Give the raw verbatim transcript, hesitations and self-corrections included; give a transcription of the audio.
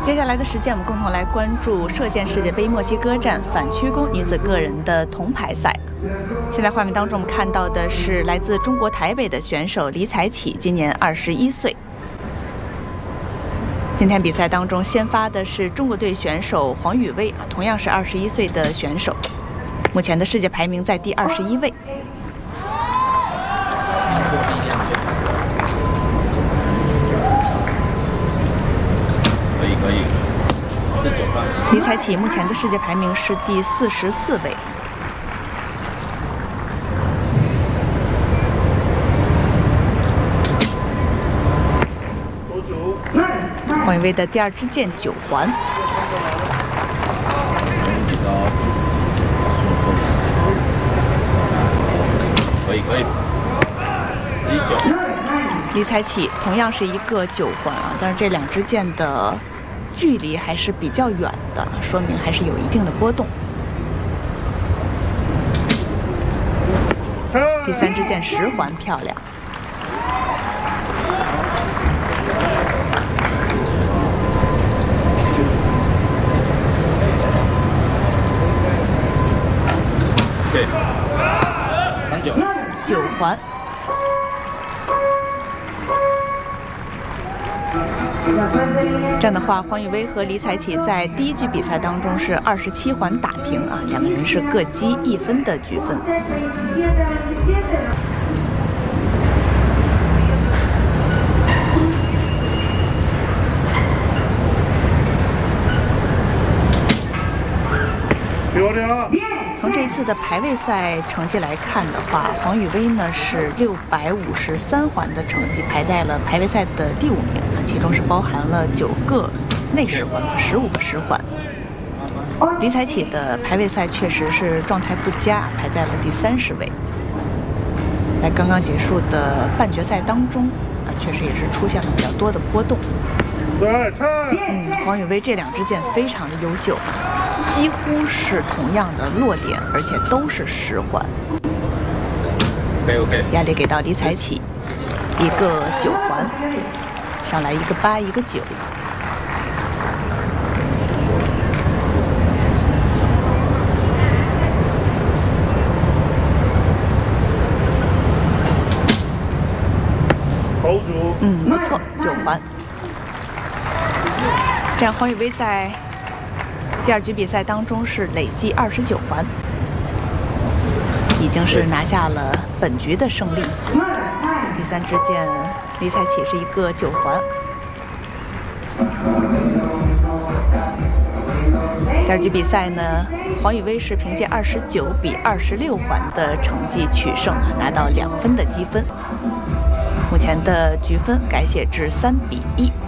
接下来的时间，我们共同来关注射箭世界杯墨西哥站反曲弓女子个人的铜牌赛。现在画面当中，我们看到的是来自中国台北的选手李彩启，今年二十一岁。今天比赛当中，先发的是中国队选手黄宇威，同样是二十一岁的选手，目前的世界排名在第二十一位。 可以可以，是九分。 李彩启目前的世界排名是第四十四位。黄宇威的第二支箭九环。 可以可以，十一九。 李彩启同样是一个九环啊，但是这两支箭的距离还是比较远的，说明还是有一定的波动。第三支箭十环，漂亮。 对，三九。 九环。这样的话，黄宇威和李彩启在第一局比赛当中是二十七环打平啊，两个人是各积一分的局分。从这一次的排位赛成绩来看的话，黄宇威呢是六百五十三环的成绩，排在了排位赛的第五名，其中是包含了九个内十环和十五个十环。李彩启的排位赛确实是状态不佳，排在了第三十位。在刚刚结束的半决赛当中，啊，确实也是出现了比较多的波动。嗯，黄宇威这两支箭非常的优秀。几乎是同样的落点，而且都是十环。 OK OK。 压力给到李彩启，一个九环，上来一个八，一个九。嗯，不错，九环。这样黄宇威在第二局比赛当中是累计二十九环，已经是拿下了本局的胜利。第三支箭李彩启是一个九环。第二局比赛呢，黄宇威是凭借二十九比二十六环的成绩取胜，拿到两分的积分。目前的局分改写至三比一。